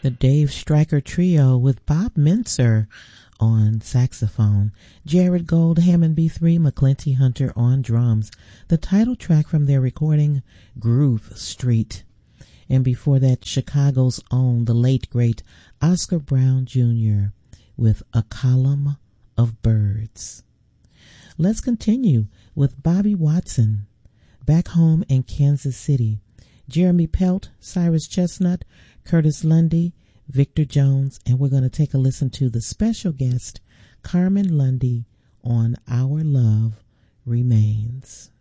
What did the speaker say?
The Dave Stryker Trio with Bob Mintzer on saxophone, Jared Gold, Hammond B3, McClinty Hunter on drums. The title track from their recording, Groove Street. And before that, Chicago's own, the late great Oscar Brown Jr. with A Column of Birds. Let's continue with Bobby Watson, Back Home in Kansas City. Jeremy Pelt, Cyrus Chestnut, Curtis Lundy, Victor Jones, and we're going to take a listen to the special guest, Carmen Lundy, on Our Love Remains.